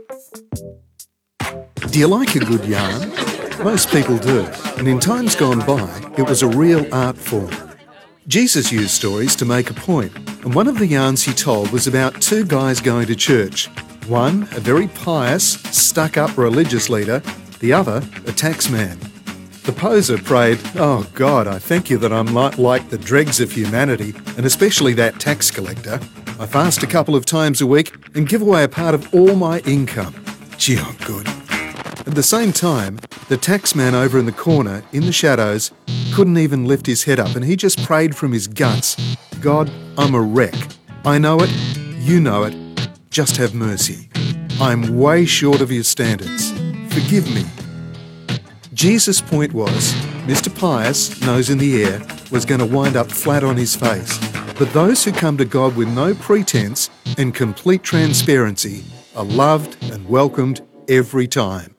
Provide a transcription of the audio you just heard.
Do you like a good yarn? Most people do, and in times gone by, it was a real art form. Jesus used stories to make a point, and one of the yarns he told was about two guys going to church. One, a very pious, stuck-up religious leader, the other, a tax man. The poser prayed, "Oh God, I thank you that I'm like the dregs of humanity, and especially that tax collector. I fast a couple of times a week and give away a part of all my income. Gee, I'm good." At the same time, the tax man over in the corner, in the shadows, couldn't even lift his head up, and he just prayed from his guts, "God, I'm a wreck. I know it, you know it, just have mercy. I'm way short of your standards. Forgive me." Jesus' point was, Mr. Pious, nose in the air, was going to wind up flat on his face. But those who come to God with no pretense and complete transparency are loved and welcomed every time.